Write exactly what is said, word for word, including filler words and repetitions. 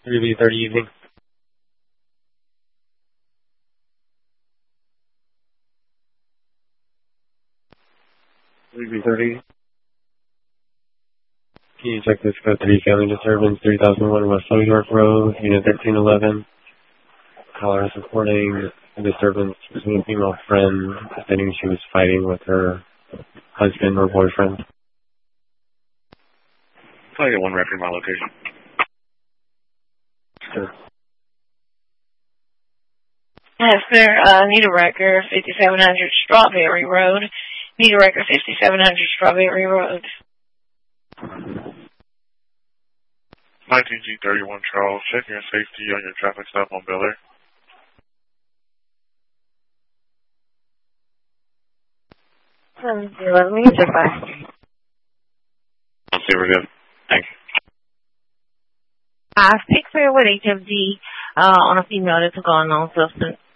three B thirty evening. three B thirty. Can you check this code three family disturbance, three thousand one West New York Road, Unit thirteen eleven. Caller is reporting a disturbance between a female friend, stating she was fighting with her husband or boyfriend. I'll get one record my location. Sure. Yes, sir. Uh, need a record, fifty-seven hundred Strawberry Road. Need a record, fifty-seven hundred Strawberry Road. nineteen G thirty-one Charles, checking your safety on your traffic stop on Bel Air. Let me get back. I'll see we're good. Thank you. I speak for with H F D uh, on a female that's gone on substance